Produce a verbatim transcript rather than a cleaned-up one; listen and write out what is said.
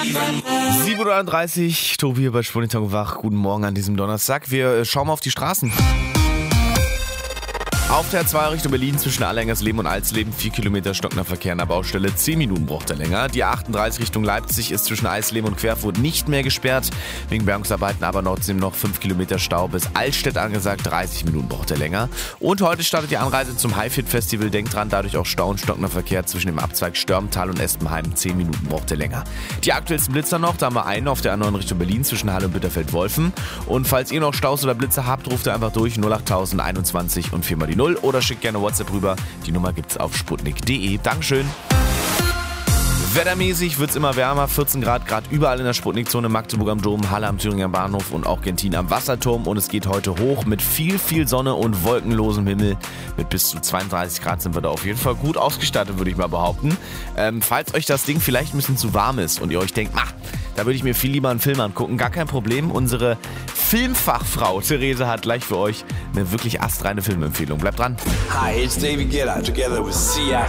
sieben Uhr dreiunddreißig, Tobi hier bei Spuniton wach. Guten Morgen an diesem Donnerstag. Wir schauen mal auf die Straßen. Auf der A zwei Richtung Berlin zwischen Allengersleben und Alsleben vier Kilometer stockender Verkehr an der Baustelle, zehn Minuten braucht er länger. Die A achtunddreißig Richtung Leipzig ist zwischen Eisleben und Querfurt nicht mehr gesperrt, wegen Bergungsarbeiten aber trotzdem noch fünf Kilometer Stau bis Altstedt angesagt, dreißig Minuten braucht er länger. Und heute startet die Anreise zum Highfield Festival, denkt dran, dadurch auch Stau und stockender Verkehr zwischen dem Abzweig Störmtal und Espenheim, zehn Minuten braucht er länger. Die aktuellsten Blitzer noch, da haben wir einen auf der A neun Richtung Berlin zwischen Halle und Bitterfeld-Wolfen. Und falls ihr noch Staus oder Blitzer habt, ruft ihr einfach durch null acht null eins eins und vier mal die null oder schickt gerne WhatsApp rüber. Die Nummer gibt's auf sputnik punkt de. Dankeschön. Wettermäßig wird's immer wärmer, vierzehn Grad, gerade überall in der Sputnik-Zone, Magdeburg am Dom, Halle am Thüringer Bahnhof und auch Gentin am Wasserturm. Und es geht heute hoch mit viel, viel Sonne und wolkenlosem Himmel. Mit bis zu zweiunddreißig Grad sind wir da auf jeden Fall gut ausgestattet, würde ich mal behaupten. Ähm, falls euch das Ding vielleicht ein bisschen zu warm ist und ihr euch denkt, mach, da würde ich mir viel lieber einen Film angucken, gar kein Problem. Unsere Filmfachfrau Therese hat gleich für euch eine wirklich astreine Filmempfehlung. Bleibt dran. Hi, it's David Guetta together with C I